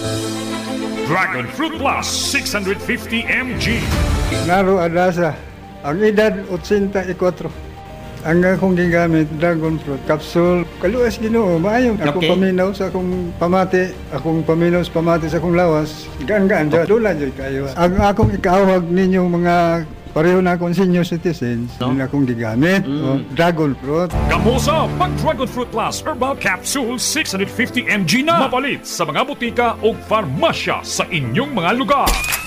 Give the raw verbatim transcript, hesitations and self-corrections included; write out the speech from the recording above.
Dragon Fruit Plus six hundred fifty milligrams. Naro Adasa, ang edad eighty-four. Ang akong gigamit, dragon fruit capsule. Kaluwas Ginoo, maayo. Ako Okay. paminaw sa akong pamati, akong paminaw sa pamati sa akong lawas. Gaan-gaan, okay. Dula dyan kayo. Ang akong ikawag ninyong mga pareho na akong senior citizens, No? yun akong gigamit, Mm. o, dragon fruit. Kamusa pag Dragon Fruit Plus Herbal Capsule six hundred fifty milligrams na mapalit sa mga butika o farmasya sa inyong mga lugar.